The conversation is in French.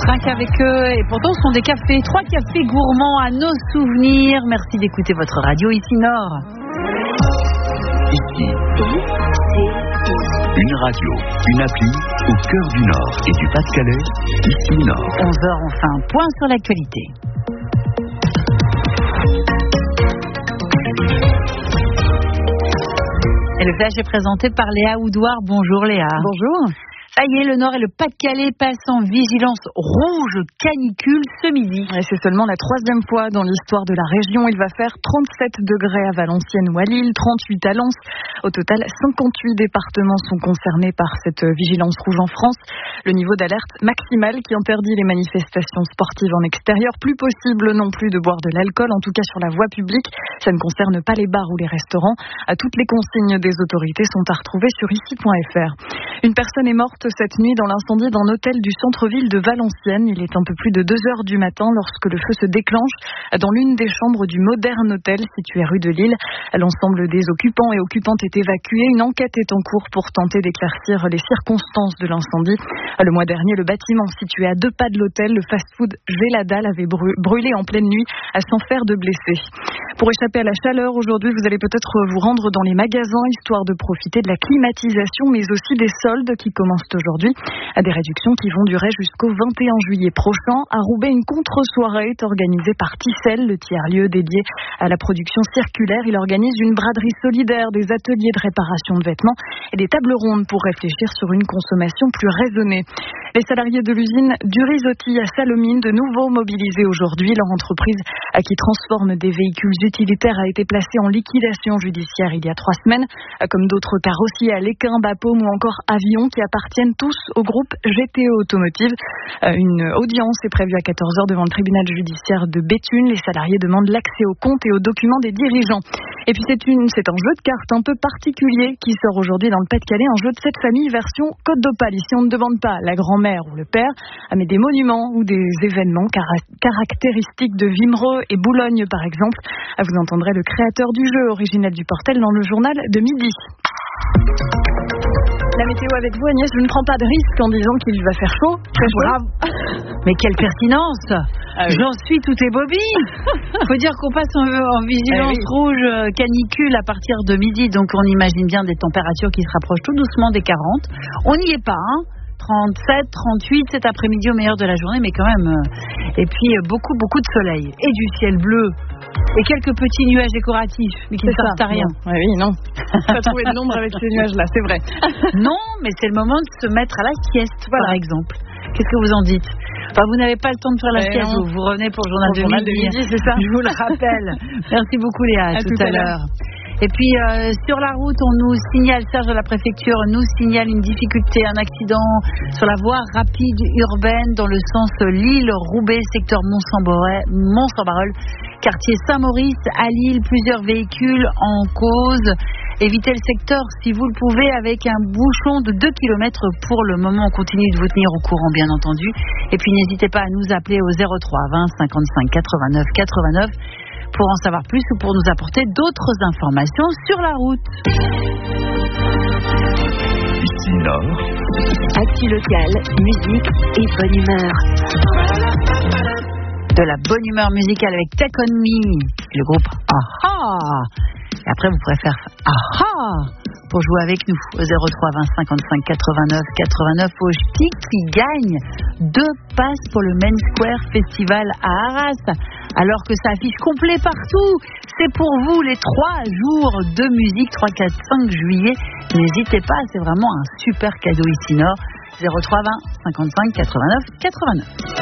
trinque avec eux et pourtant ce sont des cafés, 3 cafés gourmands à nos souvenirs. Merci d'écouter votre radio ici Nord. Ici, une radio, une appli au cœur du Nord et du Pas-de-Calais, ici Nord. 11h enfin, point sur l'actualité. Et le flash est présenté par Léa Oudouard. Bonjour Léa. Bonjour. Ça y est, le Nord et le Pas-de-Calais passent en vigilance rouge canicule ce midi. Et c'est seulement la 3e fois dans l'histoire de la région. Il va faire 37 degrés à Valenciennes ou à Lille, 38 à Lens. Au total, 58 départements sont concernés par cette vigilance rouge en France. Le niveau d'alerte maximal qui interdit les manifestations sportives en extérieur. Plus possible non plus de boire de l'alcool, en tout cas sur la voie publique. Ça ne concerne pas les bars ou les restaurants. Toutes les consignes des autorités sont à retrouver sur ici.fr. Une personne est morte cette nuit dans l'incendie d'un hôtel du centre-ville de Valenciennes. Il est un peu plus de 2h du matin lorsque le feu se déclenche dans l'une des chambres du Modern Hôtel situé rue de Lille. L'ensemble des occupants et occupantes est évacué. Une enquête est en cours pour tenter d'éclaircir les circonstances de l'incendie. Le mois dernier, le bâtiment situé à 2 pas de l'hôtel, le fast-food Véladal, avait brûlé en pleine nuit sans faire de blessés. Pour échapper à la chaleur, aujourd'hui, vous allez peut-être vous rendre dans les magasins histoire de profiter de la climatisation, mais aussi des soldes qui commencent aujourd'hui. Des réductions qui vont durer jusqu'au 21 juillet prochain. À Roubaix, une contre-soirée est organisée par Tissel, le tiers-lieu dédié à la production circulaire. Il organise une braderie solidaire, des ateliers de réparation de vêtements et des tables rondes pour réfléchir sur une consommation plus raisonnée. Les salariés de l'usine du Risotti à Salomine, de nouveau mobilisés aujourd'hui. Leur entreprise qui transforme des véhicules utilitaires a été placée en liquidation judiciaire il y a 3 semaines, comme d'autres carrossiers à Léquin, Bapaume ou encore Avion qui appartiennent tous au groupe GTE Automotive. Une audience est prévue à 14h devant le tribunal judiciaire de Béthune. Les salariés demandent l'accès aux comptes et aux documents des dirigeants. Et puis c'est un jeu de cartes un peu particulier qui sort aujourd'hui dans le Pas-de-Calais, un jeu de cette famille version Côte d'Opale. Ici on ne demande pas la grand-mère ou le père, mais des monuments ou des événements caractéristiques de Wimereux et Boulogne par exemple. Vous entendrez le créateur du jeu original du Portel dans le journal de midi. La météo avec vous Agnès, je ne prends pas de risque en disant qu'il va faire chaud. Très chaud. Mais quelle pertinence. Oui. J'en suis tout ébobie. Faut dire qu'on passe en vigilance rouge canicule à partir de midi, donc on imagine bien des températures qui se rapprochent tout doucement des 40. On n'y est pas, hein. 37, 38 cet après-midi au meilleur de la journée, mais quand même. Et puis beaucoup de soleil et du ciel bleu et quelques petits nuages décoratifs, mais qui ne servent à rien. Oui, non. Pas trouver de nombre avec ces nuages-là, c'est vrai. Non, mais c'est le moment de se mettre à la sieste, par exemple. Qu'est-ce que vous en dites? Enfin, vous n'avez pas le temps de faire la sieste, vous revenez pour le journal de midi, c'est ça? Je vous le rappelle. Merci beaucoup Léa, à tout à l'heure. Et puis sur la route, on nous signale, Serge de la préfecture nous signale une difficulté, un accident sur la voie rapide urbaine dans le sens Lille-Roubaix, secteur Mont-Saint-Barreul, quartier Saint-Maurice à Lille, plusieurs véhicules en cause. Évitez le secteur si vous le pouvez avec un bouchon de 2 km pour le moment. On continue de vous tenir au courant bien entendu. Et puis n'hésitez pas à nous appeler au 03 20 55 89 89 pour en savoir plus ou pour nous apporter d'autres informations sur la route. Ici Nord. Actu locale, musique et bonne humeur. De la bonne humeur musicale avec Take On Me, le groupe Aha. Et après, vous pourrez faire Aha pour jouer avec nous au 03 20 55 89 89 au ch'ti qui gagne 2 passes pour le Main Square Festival à Arras. Alors que ça affiche complet partout. C'est pour vous les 3 jours de musique, 3, 4, 5 juillet. N'hésitez pas, c'est vraiment un super cadeau ici Nord. 03 20 55 89 89.